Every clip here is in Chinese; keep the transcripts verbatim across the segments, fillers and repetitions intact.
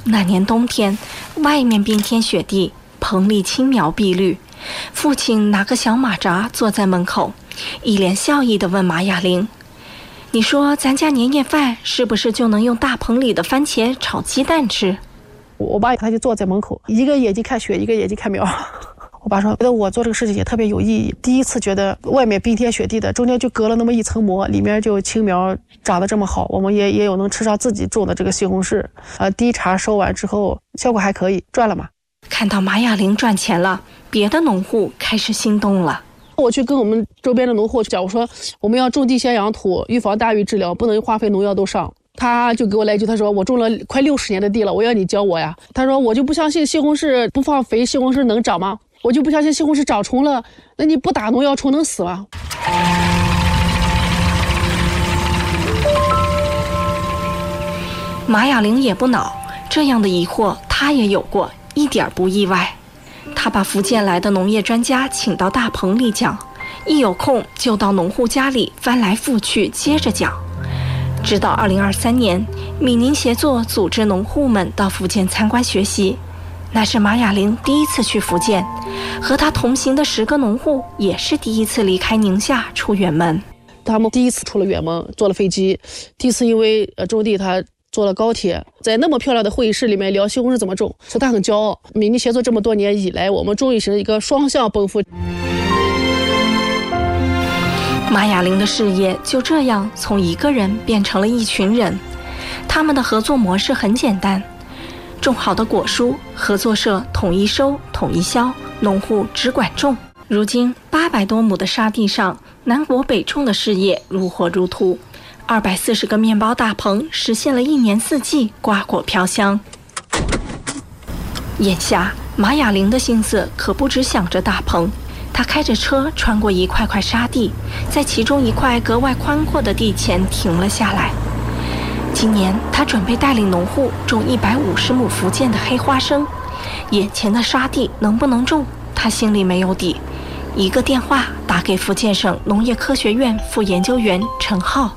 那年冬天，外面冰天雪地，棚里青苗碧绿。父亲拿个小马扎坐在门口，一脸笑意地问马雅玲：“你说咱家年夜饭是不是就能用大棚里的番茄炒鸡蛋吃？” 我爸他就坐在门口，一个眼睛看雪，一个眼睛看苗。我爸说，觉得我做这个事情也特别有意义。第一次觉得外面冰天雪地的，中间就隔了那么一层膜，里面就青苗长得这么好，我们也也有能吃上自己种的这个西红柿。呃，第一茬收完之后，效果还可以，赚了嘛。 看到马雅玲赚钱了，别的农户开始心动了。 我去跟我们周边的农户讲，我说我们要种地先养土，预防大雨治疗，不能化肥农药都上。他就给我来一句，他说我种了快六十年的地了，我要你教我呀。他说我就不相信西红柿不放肥，西红柿能长吗？我就不相信西红柿长虫了，那你不打农药虫能死吗？ 马雅玲也不恼，这样的疑惑她也有过，一点不意外。她把福建来的农业专家请到大棚里讲，一有空就到农户家里翻来覆去接着讲。直到二零二三年，闽宁协作组织农户们到福建参观学习，那是马雅玲第一次去福建，和她同行的十个农户也是第一次离开宁夏出远门。 他们第一次出了远门，坐了飞机，第一次因为呃种地他坐了高铁，在那么漂亮的会议室里面聊西红柿怎么种，说他很骄傲。闽宁协作这么多年以来，我们终于是一个双向奔赴。 马雅玲的事业就这样从一个人变成了一群人。他们的合作模式很简单，种好的果蔬，合作社统一收统一销，农户只管种。如今八百多亩的沙地上，南国北种的事业如火如荼，二百四十个面包大棚实现了一年四季瓜果飘香。眼下马雅玲的心思可不只想着大棚，他开着车穿过一块块沙地，在其中一块格外宽阔的地前停了下来。今年他准备带领农户种一百五十亩福建的黑花生，眼前的沙地能不能种，他心里没有底。一个电话打给福建省农业科学院副研究员陈浩。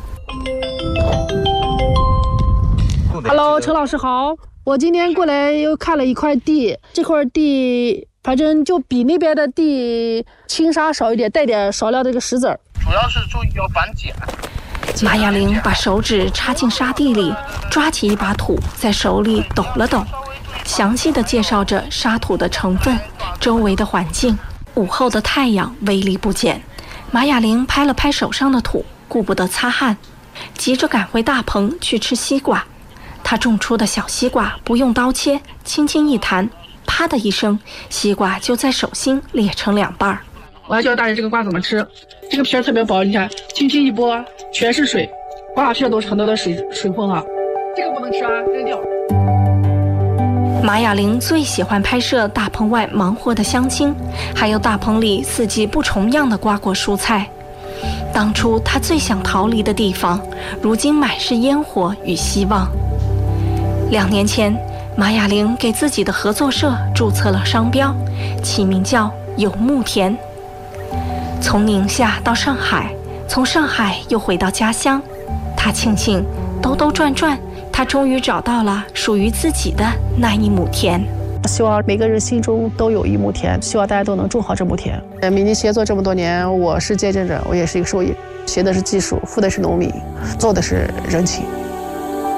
Hello， 陈老师好，我今天过来又看了一块地，这块地反正就比那边的地轻沙少一点，带点少量的这个石子儿。 主要是注意要反碱。 马雅玲把手指插进沙地里，抓起一把土，在手里抖了抖，详细地介绍着沙土的成分、周围的环境。午后的太阳威力不减，马雅玲拍了拍手上的土，顾不得擦汗，急着赶回大棚去吃西瓜。她种出的小西瓜不用刀切，轻轻一弹，啪的一声，西瓜就在手心裂成两半。 我要教大人这个瓜怎么吃，这个皮儿特别薄，你看，轻轻一拨，全是水，瓜皮都是很多的水水分啊，这个不能吃啊，扔掉。 马雅玲最喜欢拍摄大棚外忙活的乡亲，还有大棚里四季不重样的瓜果蔬菜。当初她最想逃离的地方，如今满是烟火与希望。两年前，马雅玲给自己的合作社注册了商标，起名叫有木田。从宁夏到上海，从上海又回到家乡，她庆幸兜兜转转，她终于找到了属于自己的那一亩田。 希望每个人心中都有一亩田，希望大家都能种好这亩田。闽宁协作这么多年，我是见证者，我也是一个受益，学的是技术，付的是农民，做的是人情。